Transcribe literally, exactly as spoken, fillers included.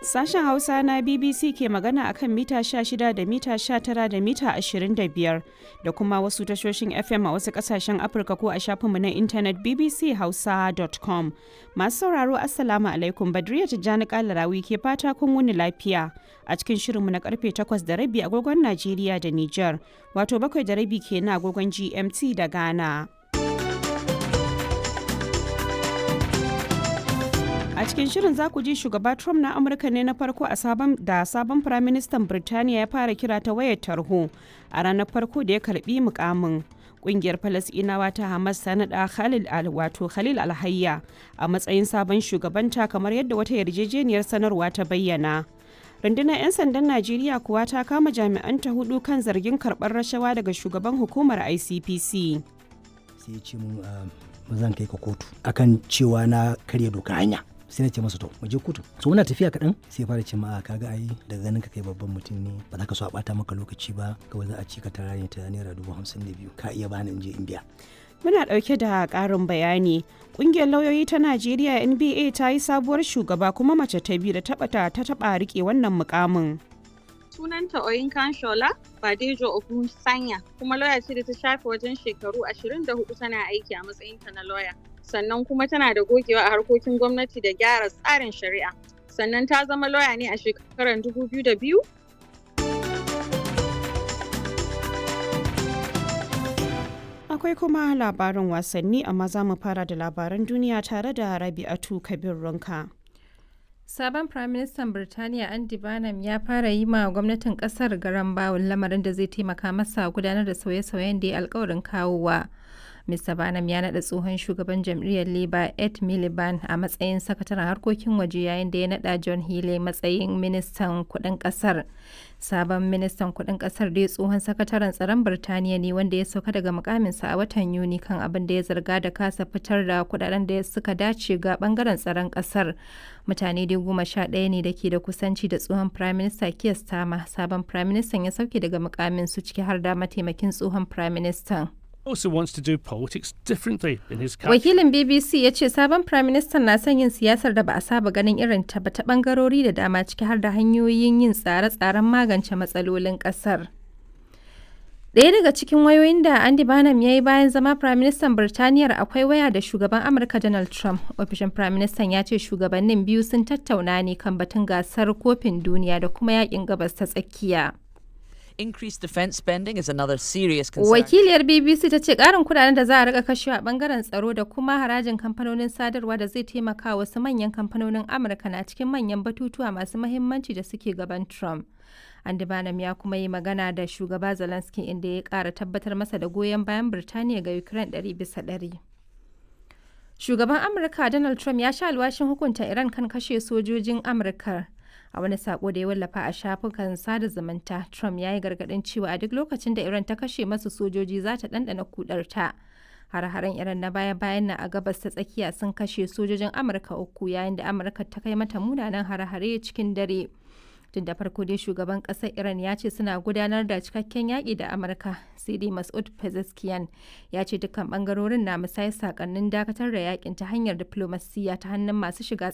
Sashen Hausa na B B C ke magana akan mita sha shida da mita sha tara da mita ashirin da biyar da kuma wasu tashoshin F M a wasu kasashen Afirka ko a shafinmu na intanet b b c hausa dot com. Masu sauraro Assalamu alaikum, Badriya Tijjani Kalarawi ke fata kun wuni lafiya a cikin shirinmu na karfe takwas da rabi agogon Najeriya da Nijar, wato bakwai da rabi kenan agogon G M T da Ghana. A cikin shirin za ku ji shugaba Trump na Amurka ne na farko a sabon da sabon firaministan Birtaniya ya fara kira ta wayar tarho a ranar farko da ya karbi mukamin. Kungiyar Falasɗinawa ta Hamas ta naɗa Khalil al wato Khalil Alhayya a matsayin sabon shugabanta kamar yadda wata yarjejeniyar sanarwa ta bayyana. Rundunar 'yan sandan Najeriya kuwa ta kama jami'anta hudu kan zargin karɓar rashawa daga shugaban hukumar I C P C. Sai ya ce mun zan kai ka kotu akan cewa na karya doka hanya. Sai na ce masa to mu je kotu. So muna tafiya kaɗan sai fara ce ma kaga ai daga ganin ka kai babban mutum ne ba za ka so a bata maka lokaci ba, kawai za a ci ka tara ne ta naira dubu hamsin da biyu ka iya bani in je in biya. Muna ɗauke da ƙarin bayani. Ƙungiyar lauyoyi ta Najeriya N B A ta yi sabuwar shugaba kuma mace ta biyu da taɓa ta taɓa riƙe wannan mukamin. Sunanta Oyinkan Shola Badejo Ogunsanya, kuma lauya ce da ta shafe wajen shekaru ashirin da hudu tana aiki a matsayinta na lauya. Sannan kuma tana da gogewa a harkokin gwamnati da gyara tsarin shari'a. Sannan ta zama lauya ne a shekarar dubu biyu da biyu. Akwai kuma labarin wasanni, amma za mu fara da labaran duniya tare da Rabi'atu Kabir Runka. Sabon Firaministan Birtaniya Andy Burnham ya fara yi ma gwamnatin kasar garan bawul, lamarin da zai taimaka masa gudanar da sauye-sauyen da ya alkawarin kawowa. Mr Burnham ya naɗa tsohon shugaban jam'iyyar Labour Ed Miliband a matsayin sakataren harkokin waje, yayin da ya naɗa John Healey matsayin ministan kuɗin ƙasar. Sabon ministan kuɗin ƙasar dai tsohon sakataren tsaron Birtaniya ne, wanda ya sauka daga mukaminsa a watan Yuni kan abin da ya zarga da kasa fitar da kuɗaɗen da suka dace ga ɓangaren tsaron ƙasar. Mutane dai goma sha ɗaya ne da ke da kusanci da tsohon Prime Minister Keir Starmer. Sabon Prime Minister ya sauke daga mukaminsu, ciki har da mataimakin tsohon Prime Minister. Also wants to do politics differently in his country. Wakilin B B C ya ce sabon Prime Minister na son yin siyasar da ba a saba ganin irin ta ba ta bangarori da dama, ciki har da hanyoyin yin tsare-tsaren magance matsalolin kasar. Ɗaya daga cikin wayoyin da Andy Burnham ya yi bayan zama Prime Minister Birtaniyar akwai waya da shugaban Amurka Donald Trump. Ofishin Prime Minister ya ce shugabannin biyu sun tattauna ne kan batun gasar kofin duniya da kuma yakin gabas ta tsakiya. Increased defense spending is another serious concern. Wakiliyar B B C ta ce ƙarin kudaden da za a rika kashewa a bangaren tsaro da kuma harajin kamfanonin sadarwa da zai taimaka wasu manyan kamfanonin Amurka na cikin manyan batutuwa masu mahimmanci da suke gaban Trump. Andy Burnham ya kuma yi magana da shugaba Zelensky, inda ya ƙara tabbatar masa da goyon bayan Birtaniya ga Ukraine ɗari bisa ɗari. Shugaban Amurka Donald Trump ya sha alwashin hukunta Iran kan kashe sojojin Amurka. A wani sako da ya wallafa a shafukan sada zumunta, Trump ya yi gargaɗin cewa a duk lokacin da Iran ta kashe masu sojoji za ta ɗanɗana kudarta. Hare-haren Iran na baya-bayan na a gabas ta tsakiya sun kashe sojojin Amurka uku, yayin da Amurka ta kai mata munanan hare-hare cikin dare. Tun da farko dai shugaban ƙasar Iran ya ce suna gudanar da cikakken yaƙi da Amurka, sai dai Masoud Pezeshkian ya ce dukkan ɓangarorin na musayar sakannin dakatar da yaƙin ta hanyar diflomasiyya ta hannun masu shiga